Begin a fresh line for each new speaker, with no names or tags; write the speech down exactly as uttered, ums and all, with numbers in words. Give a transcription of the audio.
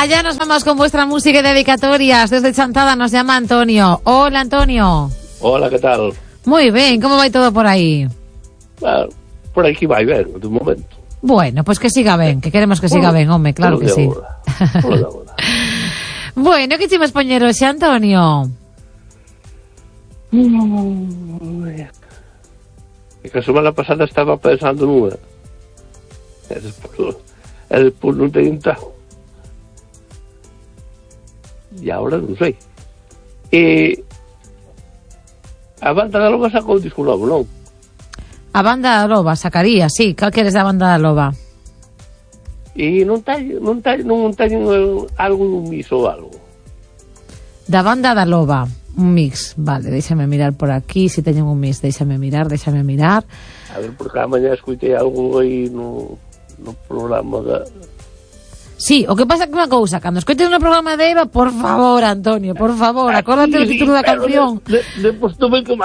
Allá nos vamos con vuestra música y dedicatorias. Desde Chantada nos llama Antonio. Hola, Antonio.
Hola, ¿qué tal?
Muy bien, ¿cómo va todo por ahí?
Bueno, por aquí va bien, de momento.
Bueno, pues que siga ben, que queremos que siga ben, home, claro que sí. Bueno, que chimos poñer hoxe, Antonio?
É que a semana pasada estaba pensando nunha. E despois, e despois non teño tal. E agora non sei. E a banda da Loba sacou o disco novo, non?
A banda da Loba sacaría, sí. Cal queres da banda da Loba?
E non teño, non teño, non teño algo dun mix ou algo.
Da banda da Loba, un mix. Vale, déxame mirar por aquí. Se si teñen un mix, déxame mirar, déxame mirar.
A ver, porque a mañá escuitei algo aí no, no programa da...
Sí, o que pasa que unha cousa, cando escoites no programa de Eva, por favor, Antonio, por favor, acórdate o título da canción.
De, de, de, pues, tuve que